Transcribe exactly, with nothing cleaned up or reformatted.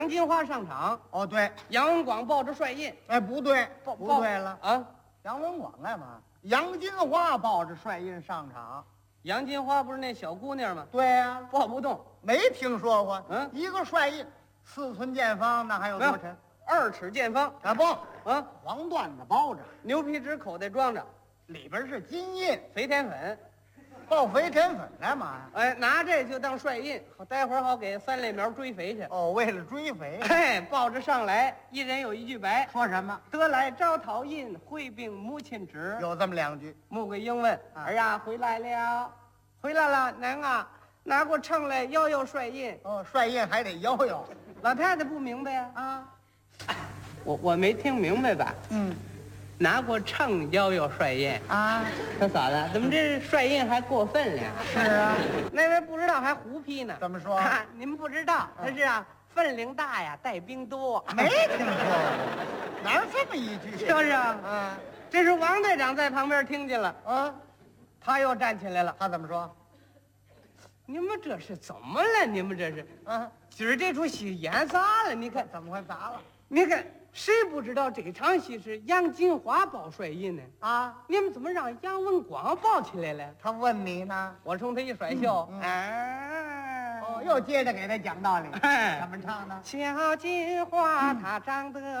杨金花上场， 哦，对， 杨文广抱着帅印， 哎，不对， 抱不对了啊！ 杨文广干嘛？杨金花抱着帅印上场。 杨金花不是那小姑娘吗？ 对呀、 抱不动， 没听说过。 嗯一个帅印，四寸见方，那还有多沉？ 二尺见方啊不， 啊， 黄缎子包着， 牛皮纸口袋装着， 里边是金印， 肥田粉， 抱肥田粉干嘛呀？ 哎，拿这就当帅印，好待会儿好给三类苗追肥去。 哦，为了追肥。 哎，抱着上来，一人有一句白， 说什么？ 得来招讨印，会并母亲旨。 有这么两句。 穆桂英问：“ 啊儿呀，回来了，回来了，娘啊，拿过秤来摇摇帅印。” 哦，帅印还得摇摇。 老太太不明白呀、 啊， 我我没听明白吧？ 嗯， 拿过秤摇摇帅印， 啊， 他嫂子，怎么这帅印还过分了？ 是啊， 那位不知道还胡批呢。 怎么说啊您不知道，他是啊，分量大呀，带兵多， 没听说过，哪有这么一句？ 是不是啊？ 啊这是王队长在旁边听见了， 啊， 他又站起来了。 他怎么说？ 你们这是怎么了？你们这是啊， 今儿这出戏演砸了？你看， 怎么会砸了？ 你看，谁不知道这场戏是杨金花抱帅印呢？ 啊， 你们怎么让杨文广抱起来了？ 他问你呢？ 我冲他一甩袖， 嗯嗯哎， 哦，又接着给他讲道理。 哎怎么唱呢？ 小金花她长得